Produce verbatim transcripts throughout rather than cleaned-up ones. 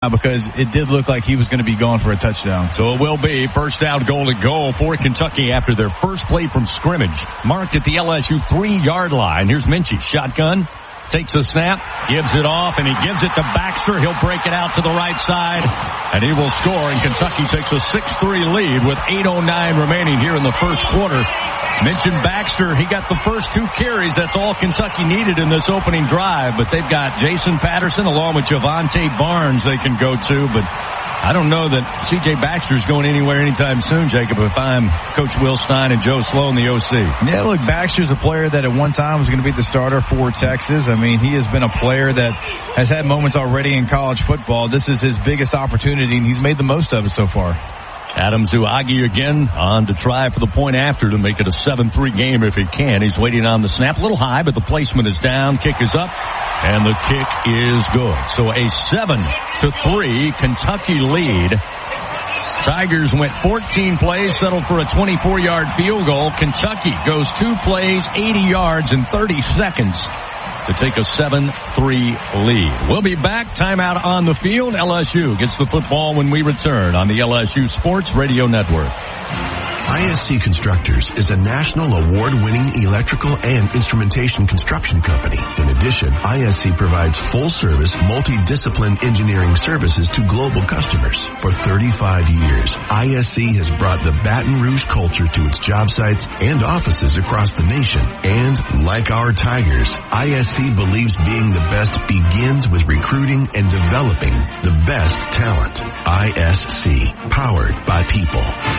because it did look like he was going to be going for a touchdown. So it will be first down goal to goal for Kentucky after their first play from scrimmage. Marked at the L S U three-yard line. Here's Minchie. Shotgun. Takes a snap, gives it off, and he gives it to Baxter. He'll break it out to the right side, and he will score, and Kentucky takes a six three lead with eight oh nine remaining here in the first quarter. Mentioned Baxter. He got the first two carries. That's all Kentucky needed in this opening drive, but they've got Jason Patterson along with Javante Barnes they can go to, but I don't know that C J Baxter's going anywhere anytime soon, Jacob, if I'm Coach Will Stein and Joe Sloan, the O C. Yeah, look, Baxter's a player that at one time was going to be the starter for Texas. I mean, he has been a player that has had moments already in college football. This is his biggest opportunity, and he's made the most of it so far. Adam Zuagi again on to try for the point after to make it a seven three game if he can. He's waiting on the snap. A little high, but the placement is down. Kick is up, and the kick is good. So a seven to three Kentucky lead. Tigers went fourteen plays, settled for a twenty-four-yard field goal. Kentucky goes two plays, eighty yards in thirty seconds to take a seven three lead. We'll be back. Timeout on the field. L S U gets the football when we return on the L S U Sports Radio Network. I S C Constructors is a national award-winning electrical and instrumentation construction company. In addition, I S C provides full-service, multidiscipline engineering services to global customers. For thirty-five years, I S C has brought the Baton Rouge culture to its job sites and offices across the nation. And like our Tigers, I S C believes being the best begins with recruiting and developing the best talent. I S C, powered by people.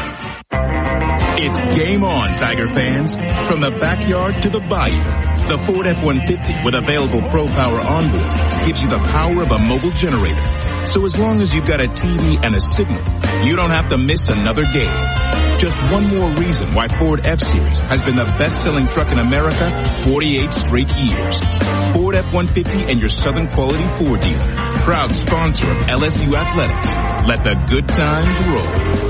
It's game on, Tiger fans. From the backyard to the bayou, the Ford F one fifty with available Pro Power onboard gives you the power of a mobile generator. So as long as you've got a T V and a signal, you don't have to miss another game. Just one more reason why Ford F-Series has been the best-selling truck in America forty-eight straight years. Ford F one fifty and your Southern Quality Ford dealer. Proud sponsor of L S U Athletics. Let the good times roll.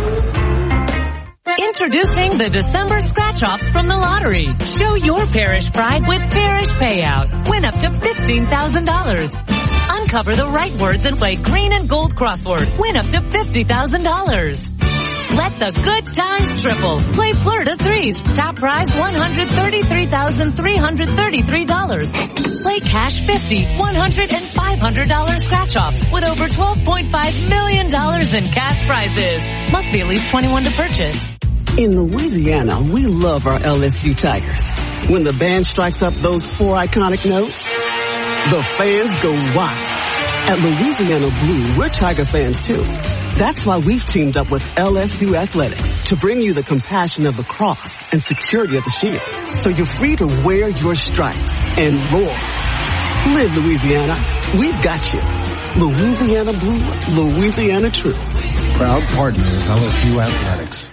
Introducing the December scratch-offs from the lottery. Show your parish pride with Parish Payout. Win up to fifteen thousand dollars. Uncover the right words and play green and gold crossword. Win up to fifty thousand dollars. Let the good times triple. Play Florida Threes. Top prize one hundred thirty-three thousand three hundred thirty-three dollars. Play Cash fifty, one hundred, and five hundred dollars scratch-offs with over twelve point five million dollars in cash prizes. Must be at least twenty-one to purchase. In Louisiana, we love our L S U Tigers. When the band strikes up those four iconic notes, the fans go wild. At Louisiana Blue, we're Tiger fans too. That's why we've teamed up with L S U Athletics to bring you the compassion of the cross and security of the shield, so you're free to wear your stripes and roar. Live Louisiana. We've got you. Louisiana Blue, Louisiana True. Proud partner of L S U Athletics.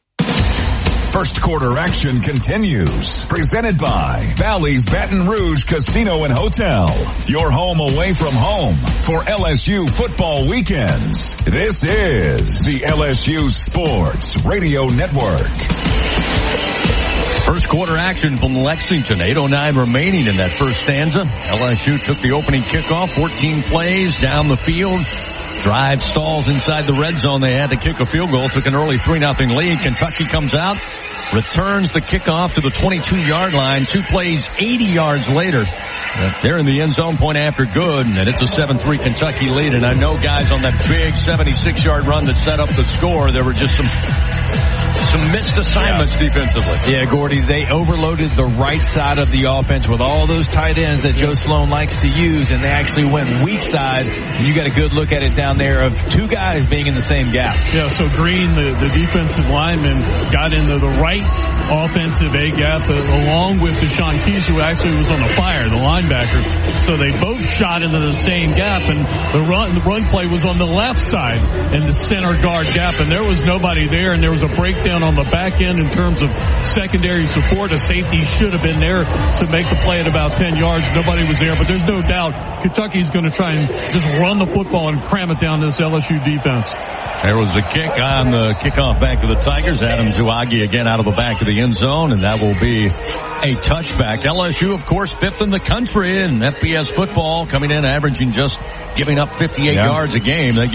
First quarter action continues. Presented by Bally's Baton Rouge Casino and Hotel. Your home away from home for L S U football weekends. This is the L S U Sports Radio Network. First quarter action from Lexington. eight oh nine remaining in that first stanza. L S U took the opening kickoff. fourteen plays down the field. Drive stalls inside the red zone. They had to kick a field goal. Took an early three nothing lead. Kentucky comes out, returns the kickoff to the twenty-two-yard line. Two plays, eighty yards later. They're in the end zone, point after good, and it's a seven three Kentucky lead. And I know, guys, on that big seventy-six-yard run that set up the score, there were just some some missed assignments yeah. defensively. Yeah, Gordy, they overloaded the right side of the offense with all those tight ends that Joe Sloan likes to use, and they actually went weak side. And you got a good look at it down there of two guys being in the same gap. Yeah, so Green, the, the defensive lineman, got into the right offensive A gap uh, along with Deshaun Keys, who actually was on the fire, the linebacker. So they both shot into the same gap, and the run, the run play was on the left side in the center guard gap, and there was nobody there, and there was a breakdown on the back end in terms of secondary support. A safety should have been there to make the play at about ten yards. Nobody was there, but there's no doubt Kentucky's going to try and just run the football and cram it down this L S U defense. There was a kick on the kickoff back to the Tigers. Adam Zuagi again out of the back of the end zone, and that will be a touchback. L S U, of course, fifth in the country in F B S football, coming in averaging just giving up fifty-eight yeah. yards a game. They